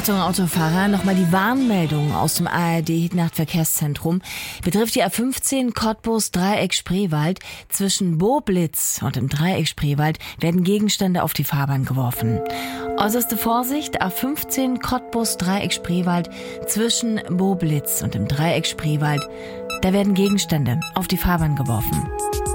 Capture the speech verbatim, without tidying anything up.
Achtung Autofahrer, nochmal die Warnmeldung aus dem A R D-Nachtverkehrszentrum. Betrifft die A fünfzehn Cottbus-Dreieck-Spreewald. Zwischen Boblitz und dem Dreieck Spreewald werden Gegenstände auf die Fahrbahn geworfen. Äußerste Vorsicht, A fünfzehn Cottbus-Dreieck Spreewald. Zwischen Boblitz und dem Dreieck Spreewald. Da werden Gegenstände auf die Fahrbahn geworfen.